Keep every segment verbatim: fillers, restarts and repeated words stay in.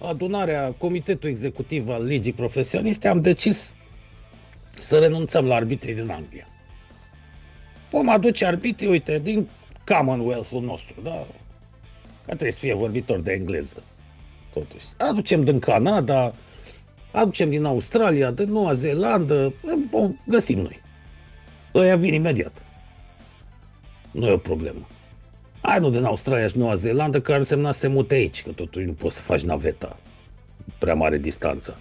adunarea, comitetul executiv al Ligii Profesioniste, am decis să renunțăm la arbitrii din Anglia. Vom aduce arbitrii, uite, din Commonwealth-ul nostru, da? Că trebuie să fie vorbitor de engleză, totuși. Aducem din Canada, aducem din Australia, din Noua Zeelandă, o găsim noi. Ăia vin imediat. Nu e o problemă. Hai nu din Australia și Noua Zeelandă, care ar însemna să se mute aici, că totuși nu poți să faci naveta prea mare distanță.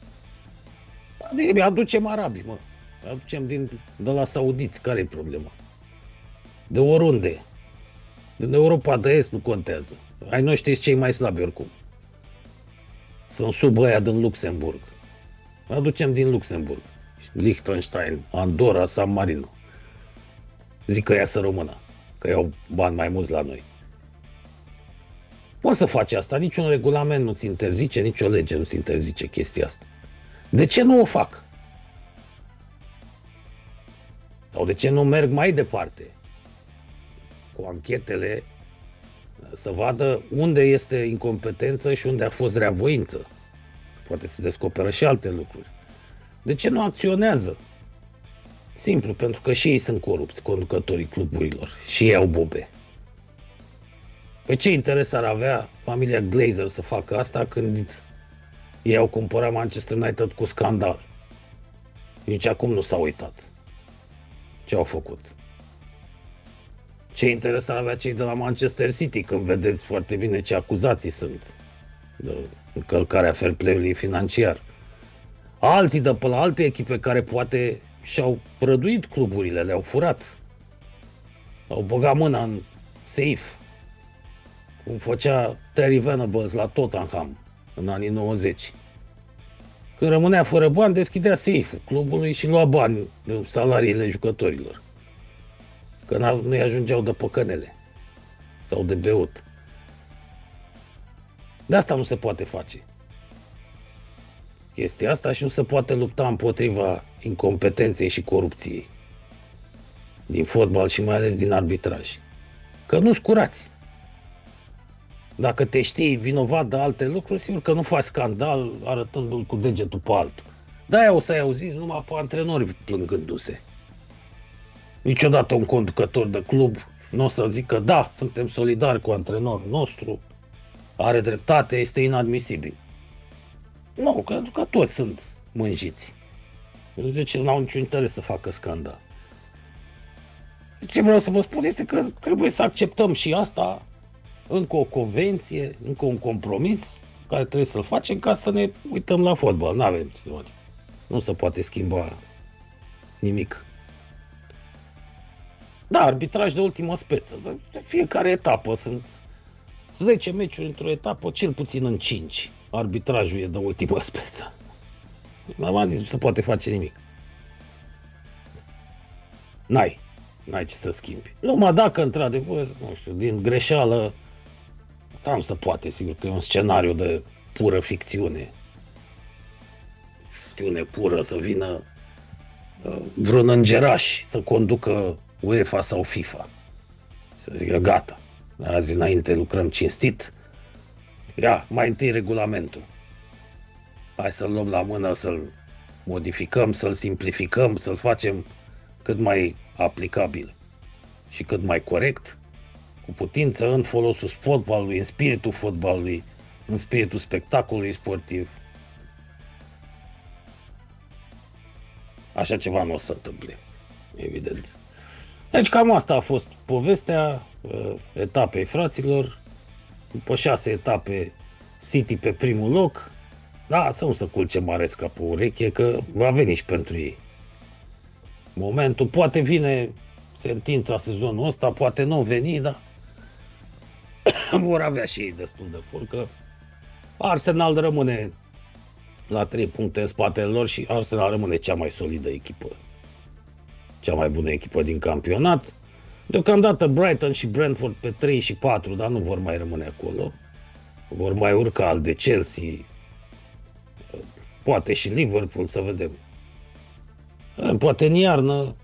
Aducem arabii, mă. Aducem din, de la saudiți, care e problema? De oriunde. Din Europa de Est nu contează. Ai noștri sunt cei mai slabi oricum. Sunt sub ăia din Luxemburg. Aducem din Luxemburg. Liechtenstein, Andorra, San Marino. Zic că ea să rămână, că iau bani mai mulți la noi. Poți să faci asta, niciun regulament nu-ți interzice, nicio lege nu-ți interzice chestia asta. De ce nu o fac? Sau de ce nu merg mai departe cu anchetele să vadă unde este incompetență și unde a fost reavoință? Poate se descoperă și alte lucruri. De ce nu acționează? Simplu, pentru că și ei sunt corupți, conducătorii cluburilor. Și ei au bobe. Păi ce interes ar avea familia Glazer să facă asta când ei au cumpărat Manchester United cu scandal? Nici acum nu s-au uitat ce au făcut. Ce interes ar avea cei de la Manchester City când vedeți foarte bine ce acuzații sunt de încălcarea fair play-ului financiar? Alții de pe la alte echipe care poate și-au prăduit cluburile, le-au furat. Au băgat mâna în safe, cum făcea Terry Venables la Tottenham în anii nouăzeci. Când rămânea fără bani, deschidea safe-ul clubului și lua bani de salariile jucătorilor. Că nu-i ajungeau de păcănele sau de beut. De asta nu se poate face chestia asta și nu se poate lupta împotriva incompetenței și corupției din fotbal și mai ales din arbitraj. Că nu-s curați. Dacă te știi vinovat de alte lucruri, sigur că nu faci scandal arătându-l cu degetul pe altul. De-aia o să-i auziți numai pe antrenori plângându-se. Niciodată un conducător de club nu o să zică da, suntem solidari cu antrenorul nostru, are dreptate, este inadmisibil. Nu, pentru că toți sunt mânjiți. Deci n-au niciun interes să facă scandal. Ce vreau să vă spun este că trebuie să acceptăm și asta, încă o convenție, încă un compromis care trebuie să-l facem ca să ne uităm la fotbal. N-avem ce să facem. Nu se poate schimba nimic. Da, arbitraj de ultimă speță. De fiecare etapă sunt zece meciuri într-o etapă, cel puțin în cinci. Arbitrajul e de ultimă speță. M-am zis, nu se poate face nimic. N-ai. N-ai ce să schimbi. Numai dacă, într-adevăr, nu știu, din greșeală, asta nu se poate, sigur că e un scenariu de pură ficțiune. Ficțiune pură, să vină uh, vreun îngeraș să conducă UEFA sau FIFA. Să zică, gata, azi înainte lucrăm cinstit, ia, mai întâi regulamentul. Hai să-l luăm la mână, să-l modificăm, să-l simplificăm, să-l facem cât mai aplicabil și cât mai corect, cu putință, în folosul fotbalului, în spiritul fotbalului, în spiritul spectacolului sportiv. Așa ceva nu o să se întâmple, evident. Deci cam asta a fost povestea uh, etapei fraților. După șase etape, City pe primul loc. Da, să nu se culce Maresca pe ureche, că va veni și pentru ei momentul. Poate vine sentința sezonul ăsta, poate nu veni, dar vor avea și ei destul de furcă. Arsenal rămâne la trei puncte în spatele lor și Arsenal rămâne cea mai solidă echipă, cea mai bună echipă din campionat. Deocamdată Brighton și Brentford pe trei și patru, dar nu vor mai rămâne acolo. Vor mai urca al de Chelsea, poate și Liverpool, să vedem. Poate în iarnă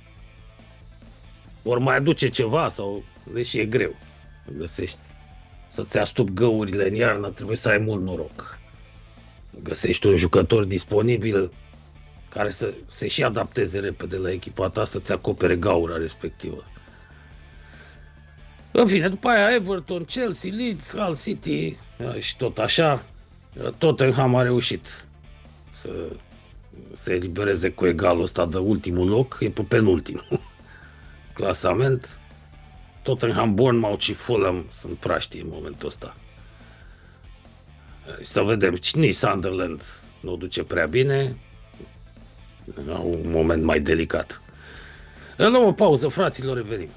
vor mai aduce ceva sau, deși e greu, găsești să-ți astupi găurile în iarnă, trebuie să ai mult noroc. Găsești un jucător disponibil care să se și adapteze repede la echipa ta, să-ți acopere gaura respectivă. În fine, după aia Everton, Chelsea, Leeds, Hull City și tot așa. Tottenham a reușit să se elibereze cu egalul ăsta de ultimul loc, e pe penultimul clasament. Tottenham, Bournemouth și Fulham sunt praștii în momentul ăsta. Să vedem, nici Sunderland nu o duce prea bine, au un moment mai delicat. Luăm o pauză, fraților, revenim.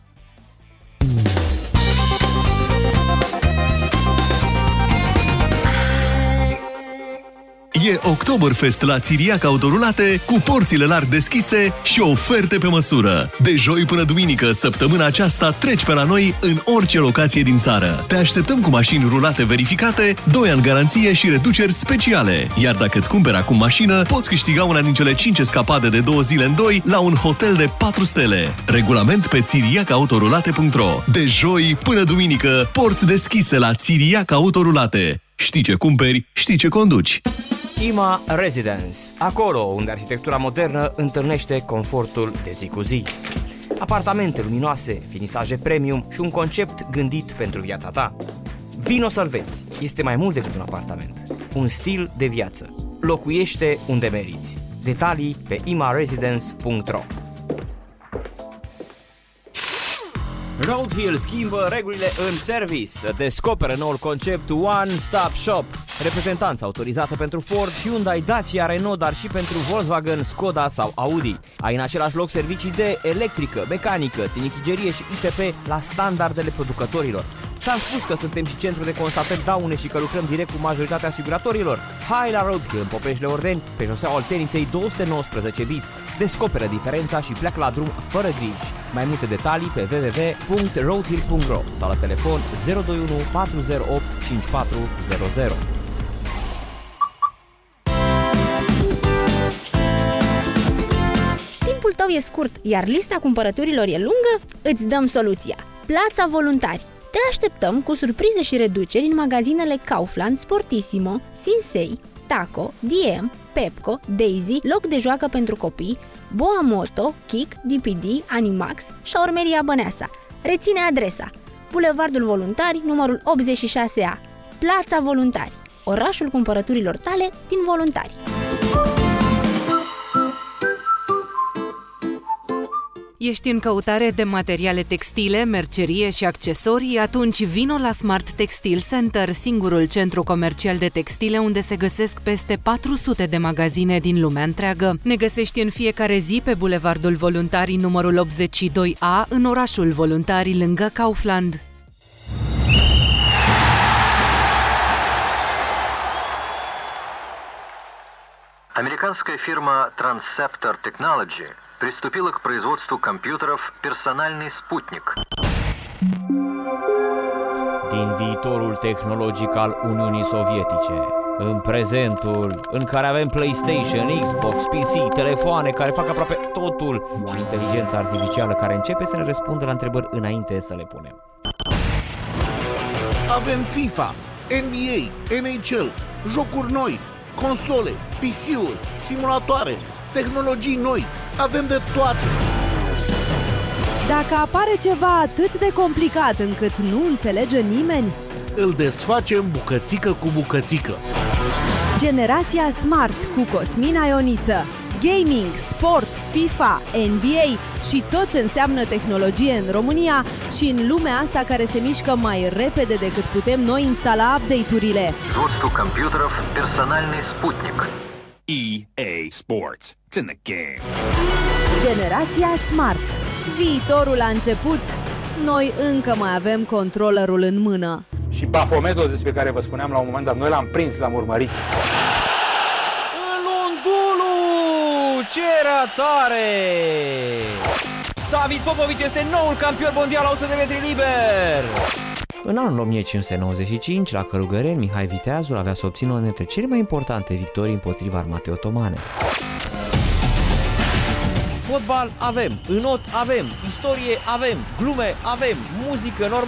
E Oktoberfest la Țiriac Autorulate cu porțile larg deschise și oferte pe măsură. De joi până duminică, săptămâna aceasta, treci pe la noi în orice locație din țară. Te așteptăm cu mașini rulate verificate, doi ani garanție și reduceri speciale. Iar dacă îți cumperi acum mașină, poți câștiga una din cele cinci escapade de două zile în doi la un hotel de patru stele. Regulament pe țiriac autorulate punct ro. De joi până duminică, porți deschise la Țiriac Autorulate. Știi ce cumperi, știi ce conduci. I M A Residence, acolo unde arhitectura modernă întâlnește confortul de zi cu zi. Apartamente luminoase, finisaje premium și un concept gândit pentru viața ta. Vino să-l vezi, este mai mult decât un apartament, un stil de viață. Locuiește unde meriți. Detalii pe i m a residence punct ro. Roadhill schimbă regulile în service. Descoperă noul concept One Stop Shop. Reprezentanță autorizată pentru Ford, Hyundai, Dacia, Renault, dar și pentru Volkswagen, Skoda sau Audi. Ai în același loc servicii de electrică, mecanică, tinichigerie și I T P la standardele producătorilor. Ți-am spus că suntem și centru de constatări daune și că lucrăm direct cu majoritatea asiguratorilor. Hai la Roadhill în Popeșle Ordeni, pe șoseaua Olteniței două sute nouăsprezece bis. Descoperă diferența și pleacă la drum fără griji. Mai multe detalii pe w w w punct roadhill punct ro sau la telefon zero doi unu patru zero opt cinci patru zero zero. Timpul tău e scurt, iar lista cumpărăturilor e lungă? Îți dăm soluția! Plața Voluntari. Te așteptăm cu surprize și reduceri în magazinele Kaufland, Sportissimo, Sinsei, Taco, D M, Pepco, Daisy, loc de joacă pentru copii, Boa Moto, Kik, D P D, Animax, Șaurmeria Băneasa. Reține adresa: Bulevardul Voluntari, numărul optzeci și șase A. Plața Voluntari, orașul cumpărăturilor tale din Voluntari. Ești în căutare de materiale textile, mercerie și accesorii? Atunci vino la Smart Textile Center, singurul centru comercial de textile unde se găsesc peste patru sute de magazine din lumea întreagă. Ne găsești în fiecare zi pe Bulevardul Voluntarii numărul optzeci și doi A, în orașul Voluntarii, lângă Kaufland. Американская фирма Transceptor Technology приступила к производству компьютеров «Персональный спутник». Din viitorul tehnologic al Uniunii Sovietice, în prezentul în care avem PlayStation, Xbox, P C, telefoane care fac aproape totul și inteligența artificială care începe să ne răspundă la întrebări înainte să le punem. Avem FIFA, N B A, N H L, jocuri noi, console, P C-uri, simulatoare, tehnologii noi, avem de toate! Dacă apare ceva atât de complicat încât nu înțelege nimeni, îl desfacem bucățică cu bucățică. Generația Smart cu Cosmin Ioniță. Gaming, sport, FIFA, N B A și tot ce înseamnă tehnologie în România și în lumea asta care se mișcă mai repede decât putem noi instala update-urile. Производство компьютеров «Персональный спутник». E A Sports. It's in the game. Generația Smart. Viitorul a început. Noi încă mai avem controllerul în mână. Și Bafometos, despre care vă spuneam la un moment dat, noi l-am prins, l-am urmărit. În Lundulu! Ce ratare! David Popovici este noul campion mondial la o sută de metri liber! În anul o mie cinci sute nouăzeci și cinci, la Călugăreni, Mihai Viteazul avea să obțină una dintre cele mai importante victorii împotriva armatei otomane. Fotbal avem, înot avem, istorie avem, glume avem, muzică normală.